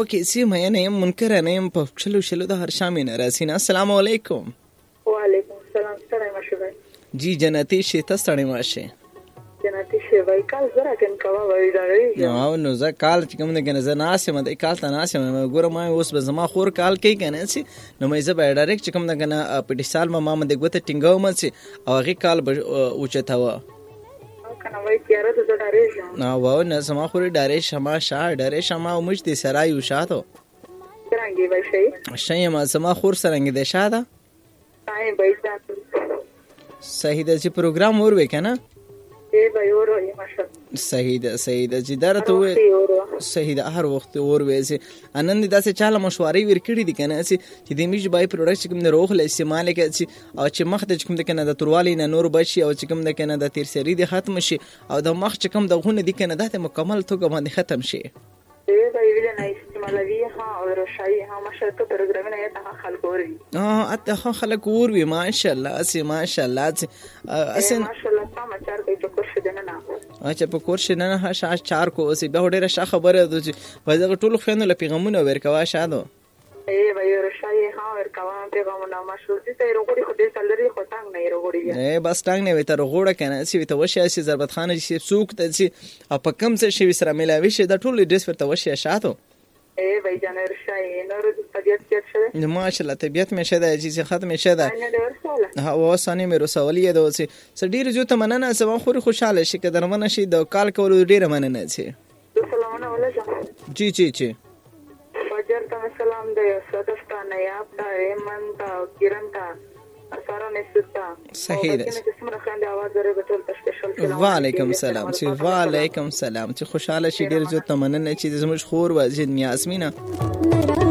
کیسی مې نه منکر نه يم په شلو د هر شام نه راسینا. السلام علیکم. وعلیکم السلام. ستړی مشه بھائی. جی جنتی شیته ستړی مشه. جنتی شی وای کال زرا کن کوا وای دا نو نو زه کال چې کوم نه کنه زه ناسم د کال ته ناسم ګوره ما اوس به زما خور کال کوي کنه سي نو مې زه به ډایرکټ چې کوم نه کنه په ډیسال ما د ګوته ټینګو مڅ او هغه کال اوچته و کنه وای کیاره ته ډارې نو و نه زما خور ډارې شمه شاه ډارې شمه او مش دي سرای وشاتو څنګه وای شي ما زما خور سرنګ دي شاده تای بایځه صحیح ده چې پروګرام ور وکنه صحیح ده چې درته وې صحیح ده هر وخت اور وې انن داسې چاله مشورې ورکړي دي کنه چې د میج بای پروډکټ کوم نه روغ له استعمال کې او چې مخ ته کوم د کنه د تروالي نه نور بشي او چې کوم د کنه د تیر سری دي ختم شي او د مخ چې کوم د غونه دي کنه د مکمل توګه باندې ختم شي. اته خلک اور وی ماشاءالله اسی ماشاءالله اسی ماشاءالله تاسو چار کوي په کورس دنه نه اچھا په کورس نه ها شاش چار کو اسی به ډیره ښه خبره ده چې په دغه ټولو خنو له پیغامونه ورکوا شادو وای رشای ها ورکوا پیغامونه مشهور دي ته وروړي خو دې تلري خو څنګه نه وروړي بس څنګه نه وته وروړه کنه سی ته وشه سی ضربت خانه شي سوق ته سی په کم څه شي سره ملاوي شي د ټولو ډیس ورته وشه شاتو وای جان رشای نور طبيعت کې شه ماشاءالله طبيعت مې شه ده چې ختم شه ده ها واسانه مې رسولي ده اوسه سډیر جو ته مننه سبا خوري خوشاله شي که درمنه شي د کال کول ډیره مننه شي. سلامونه ولجا جی جی جی فجر ته سلام دی سدستانه یا تا ایمن تا کیرن تا سارا نستا صحیح ده. څومره خنده आवाज لري به ټول تشکر سلام. وعلیکم السلام چې وعلیکم السلام چې خوشاله شي ډیر جو ته مننه چې زموږ خور وزین یاسمینا